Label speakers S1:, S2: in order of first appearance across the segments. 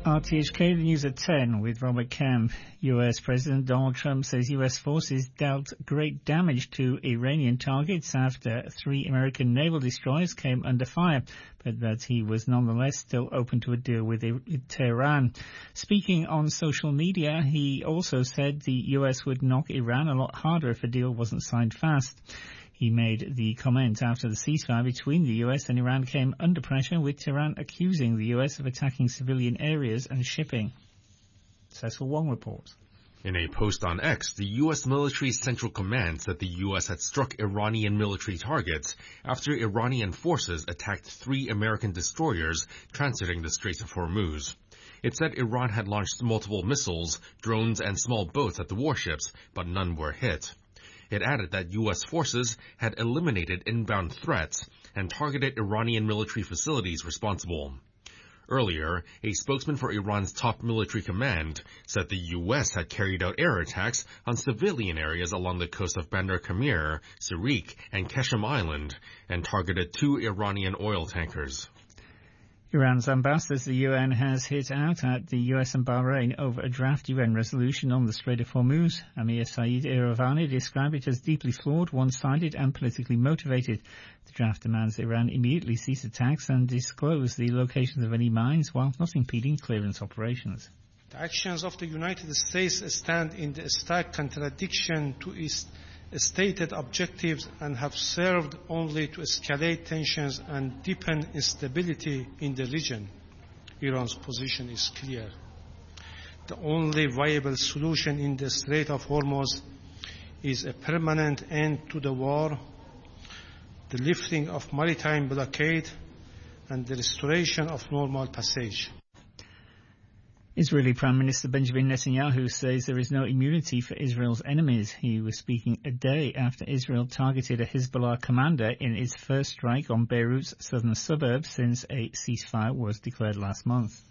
S1: RTHK, the news at 10 with Robert Kemp. US President Donald Trump says US forces dealt great damage to Iranian targets after 3 American naval destroyers came under fire, but that he was nonetheless still open to a deal with Tehran. Speaking on social media, he also said the US would knock Iran a lot harder if a deal wasn't signed fast. He made the comment after the ceasefire between the US and Iran came under pressure, with Tehran accusing the US of attacking civilian areas and shipping. Cecil Wong reports.
S2: In a post on X, the U.S. Military Central Command said the U.S. had struck Iranian military targets after Iranian forces attacked 3 American destroyers transiting the Strait of Hormuz. It said Iran had launched multiple missiles, drones, and small boats at the warships, but none were hit. It added that U.S. forces had eliminated inbound threats and targeted Iranian military facilities responsible. Earlier, a spokesman for Iran's top military command said the U.S. had carried out air attacks on civilian areas along the coast of Bandar Kamir, Sirik, and Keshem Island, and targeted 2 Iranian oil tankers.
S1: Iran's ambassador to the UN has hit out at the US and Bahrain over a draft UN resolution on the Strait of Hormuz. Amir Saeed Iravani described it as deeply flawed, one-sided and politically motivated. The draft demands Iran immediately cease attacks and disclose the locations of any mines while not impeding clearance operations.
S3: The actions of the United States stand in the stark contradiction to its stated objectives and have served only to escalate tensions and deepen instability in the region. Iran's position is clear. The only viable solution in the Strait of Hormuz is a permanent end to the war, the lifting of maritime blockade, and the restoration of normal passage.
S1: Israeli Prime Minister Benjamin Netanyahu says there is no immunity for Israel's enemies. He was speaking a day after Israel targeted a Hezbollah commander in its first strike on Beirut's southern suburbs since a ceasefire was declared last month.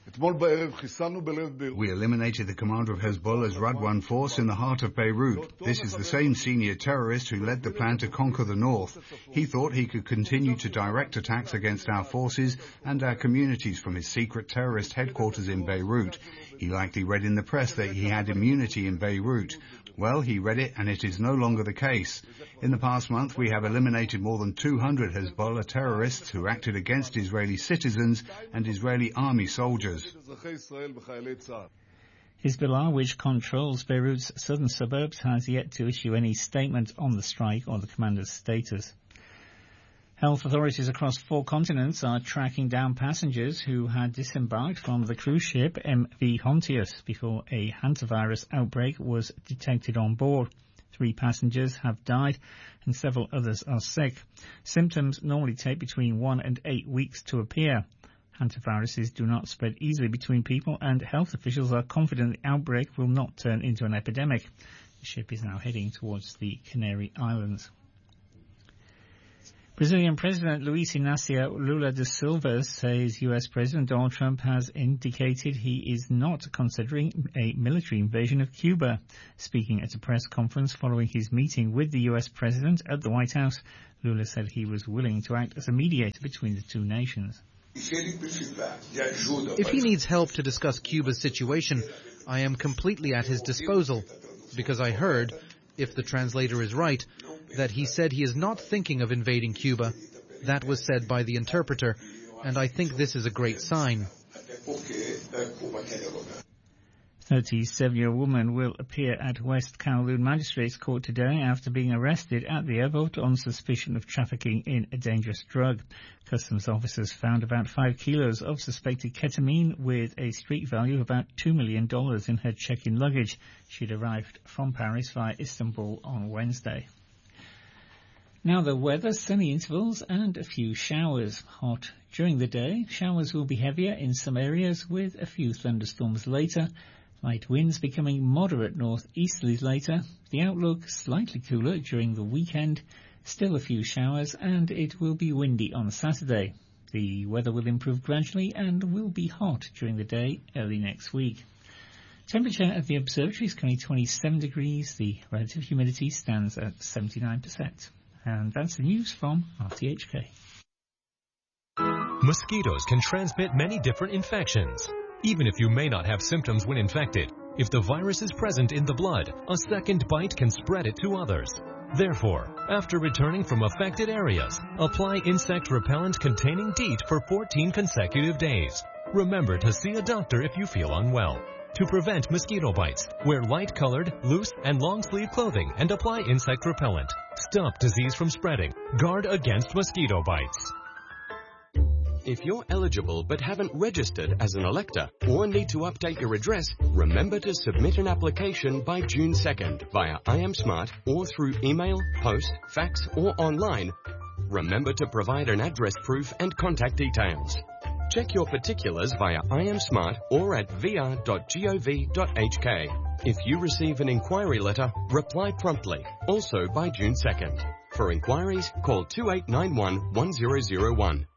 S4: We eliminated the commander of Hezbollah's Radwan force in the heart of Beirut. This is the same senior terrorist who led the plan to conquer the north. He thought he could continue to direct attacks against our forces and our communities from his secret terrorist headquarters in Beirut. He likely read in the press that he had immunity in Beirut. Well, he read it and it is no longer the case. In the past month, we have eliminated more than 200 Hezbollah terrorists who acted against Israeli citizens and Israeli army soldiers.
S1: Hezbollah, which controls Beirut's southern suburbs, has yet to issue any statement on the strike or the commander's status. Health authorities across 4 continents are tracking down passengers who had disembarked from the cruise ship MV Hontius before a hantavirus outbreak was detected on board. 3 passengers have died and several others are sick. Symptoms normally take between 1 and 8 weeks to appear. Hantaviruses do not spread easily between people, and health officials are confident the outbreak will not turn into an epidemic. The ship is now heading towards the Canary Islands. Brazilian President Luiz Inácio Lula da Silva says US President Donald Trump has indicated he is not considering a military invasion of Cuba. Speaking at a press conference following his meeting with the US President at the White House, Lula said he was willing to act as a mediator between the 2 nations.
S5: If he needs help to discuss Cuba's situation, I am completely at his disposal, because I heard, if the translator is right, that he said he is not thinking of invading Cuba. That was said by the interpreter, and I think this is a great sign.
S1: 37-year-old woman will appear at West Kowloon Magistrates Court today after being arrested at the airport on suspicion of trafficking in a dangerous drug. Customs officers found about 5 kilos of suspected ketamine with a street value of about $2 million in her check-in luggage. She'd arrived from Paris via Istanbul on Wednesday. Now the weather, sunny intervals and a few showers. Hot during the day. Showers will be heavier in some areas with a few thunderstorms later. Light winds becoming moderate northeasterlies later. The outlook slightly cooler during the weekend. Still a few showers and it will be windy on Saturday. The weather will improve gradually and will be hot during the day early next week. Temperature at the observatory is currently 27 degrees. The relative humidity stands at 79%. And that's the news from RTHK.
S6: Mosquitoes can transmit many different infections. Even if you may not have symptoms when infected, if the virus is present in the blood, a second bite can spread it to others. Therefore, after returning from affected areas, apply insect repellent containing DEET for 14 consecutive days. Remember to see a doctor if you feel unwell. To prevent mosquito bites, wear light-colored, loose, and long-sleeve clothing and apply insect repellent. Stop disease from spreading. Guard against mosquito bites.
S7: If you're eligible but haven't registered as an elector or need to update your address, remember to submit an application by June 2nd via IamSmart or through email, post, fax or online. Remember to provide an address proof and contact details. Check your particulars via IamSmart or at vr.gov.hk. If you receive an inquiry letter, reply promptly, also by June 2nd. For inquiries, call 2891 1001.